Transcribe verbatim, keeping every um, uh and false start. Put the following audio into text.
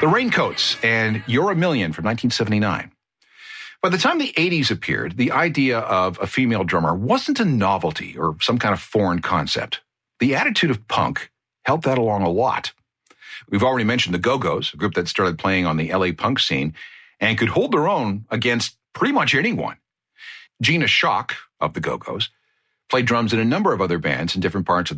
The Raincoats and You're a Million from nineteen seventy-nine. By the time the eighties appeared, the idea of a female drummer wasn't a novelty or some kind of foreign concept. The attitude of punk helped that along a lot. We've already mentioned the Go-Go's, a group that started playing on the L A punk scene and could hold their own against pretty much anyone. Gina Schock of the Go-Go's played drums in a number of other bands in different parts of the